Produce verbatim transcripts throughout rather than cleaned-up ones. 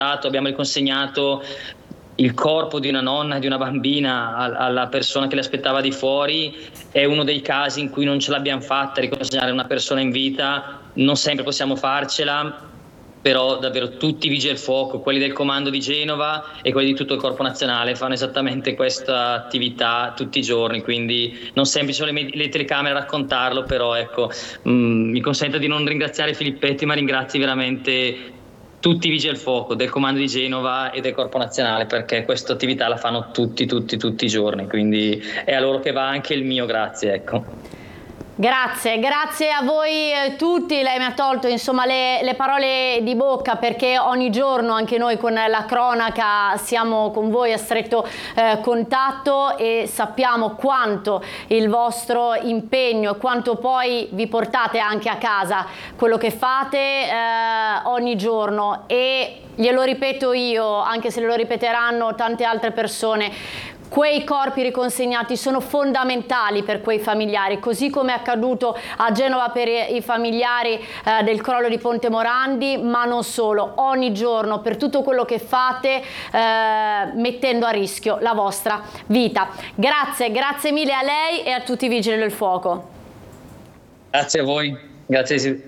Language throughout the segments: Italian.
abbiamo riconsegnato il corpo di una nonna e di una bambina alla persona che le aspettava di fuori. È uno dei casi in cui non ce l'abbiamo fatta riconsegnare una persona in vita, non sempre possiamo farcela, però davvero tutti i vigili del fuoco, quelli del comando di Genova e quelli di tutto il Corpo Nazionale fanno esattamente questa attività tutti i giorni, quindi non sempre sono le, le telecamere a raccontarlo, però ecco, mh, mi consenta di non ringraziare Filippetti, ma ringrazi veramente tutti i vigili del fuoco del comando di Genova e del Corpo Nazionale, perché questa attività la fanno tutti, tutti, tutti i giorni, quindi è a loro che va anche il mio grazie, ecco. Grazie, grazie a voi eh, tutti, lei mi ha tolto insomma le, le parole di bocca, perché ogni giorno anche noi con la cronaca siamo con voi a stretto eh, contatto e sappiamo quanto il vostro impegno, quanto poi vi portate anche a casa quello che fate eh, ogni giorno, e glielo ripeto io, anche se lo ripeteranno tante altre persone. Quei corpi riconsegnati sono fondamentali per quei familiari, così come è accaduto a Genova per i familiari eh, del crollo di Ponte Morandi, ma non solo, ogni giorno per tutto quello che fate eh, mettendo a rischio la vostra vita. Grazie, grazie mille a lei e a tutti i vigili del fuoco. Grazie a voi, grazie.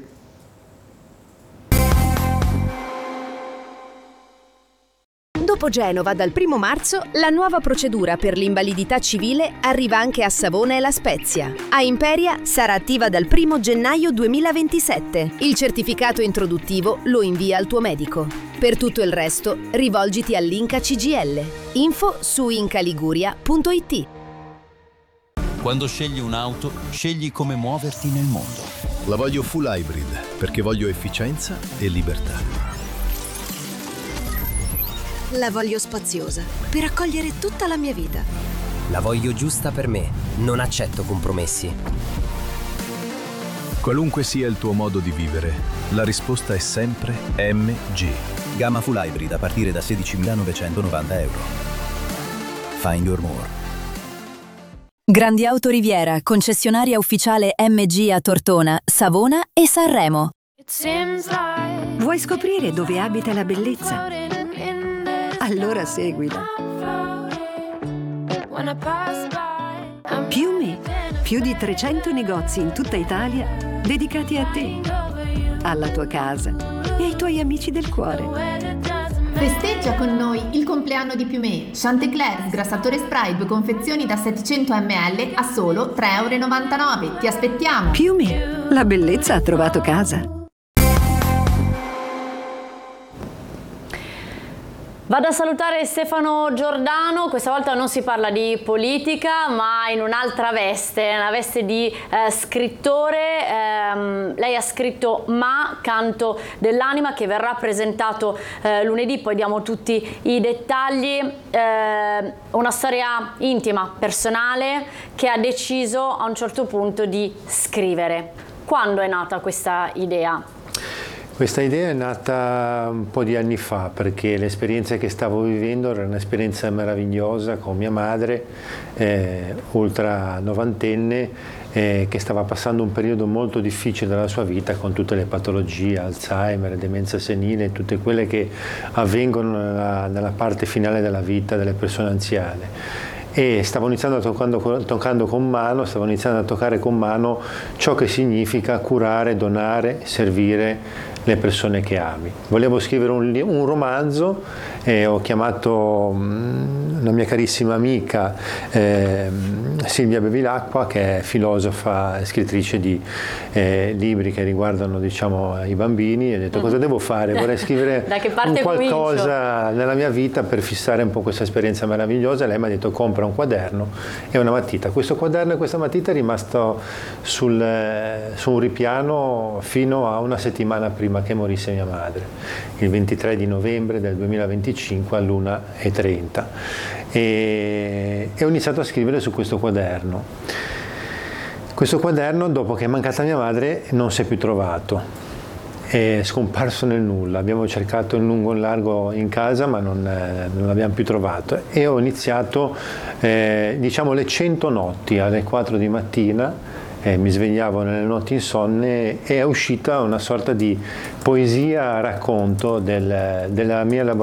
Dopo Genova, dal primo marzo, la nuova procedura per l'invalidità civile arriva anche a Savona e La Spezia. A Imperia sarà attiva dal primo gennaio duemilaventisette. Il certificato introduttivo lo invia al tuo medico. Per tutto il resto, rivolgiti all'Inca C G L. Info su incaliguria punto it. Quando scegli un'auto, scegli come muoverti nel mondo. La voglio full hybrid perché voglio efficienza e libertà. La voglio spaziosa, per accogliere tutta la mia vita. La voglio giusta per me, non accetto compromessi. Qualunque sia il tuo modo di vivere, la risposta è sempre M G. Gamma full hybrid a partire da sedicimilanovecentonovanta euro. Find your more. Grandi Auto Riviera, concessionaria ufficiale M G a Tortona, Savona e Sanremo. Vuoi scoprire dove abita la bellezza? Allora seguila. Piume, più di trecento negozi in tutta Italia dedicati a te, alla tua casa e ai tuoi amici del cuore. Festeggia con noi il compleanno di Piumé. Chantecler, sgrassatore spray, due confezioni da settecento millilitri a solo tre e novantanove euro. Ti aspettiamo. Piumé, la bellezza ha trovato casa. Vado a salutare Stefano Giordano, questa volta non si parla di politica ma in un'altra veste, una veste di eh, scrittore. Eh, lei ha scritto Ma, canto dell'anima, che verrà presentato eh, lunedì, poi diamo tutti i dettagli. Eh, una storia intima, personale, che ha deciso a un certo punto di scrivere. Quando è nata questa idea? Questa idea è nata un po' di anni fa, perché l'esperienza che stavo vivendo era un'esperienza meravigliosa con mia madre, eh, ultra novantenne, eh, che stava passando un periodo molto difficile della sua vita con tutte le patologie, Alzheimer, demenza senile, tutte quelle che avvengono nella, nella parte finale della vita delle persone anziane. E stavo iniziando a toccando, toccando con mano, stavo iniziando a toccare con mano ciò che significa curare, donare, servire le persone che ami. Volevo scrivere un, un romanzo e ho chiamato mh, una mia carissima amica eh, Silvia Bevilacqua, che è filosofa e scrittrice di eh, libri che riguardano, diciamo, i bambini, e ho detto: cosa devo fare? Vorrei scrivere un qualcosa comincio? nella mia vita per fissare un po' questa esperienza meravigliosa. Lei mi ha detto: compra un quaderno e una matita. Questo quaderno e questa matita è rimasto sul, su un ripiano fino a una settimana prima che morisse mia madre, il ventitré di novembre del duemilaventicinque all'una e trenta, e, e ho iniziato a scrivere su questo quaderno. Questo quaderno, dopo che è mancata mia madre, non si è più trovato, è scomparso nel nulla. Abbiamo cercato in lungo e in largo in casa, ma non, eh, non l'abbiamo più trovato, e ho iniziato eh, diciamo le cento notti alle quattro di mattina. Eh, mi svegliavo nelle notti insonne e è uscita una sorta di poesia racconto del, della mia elaborazione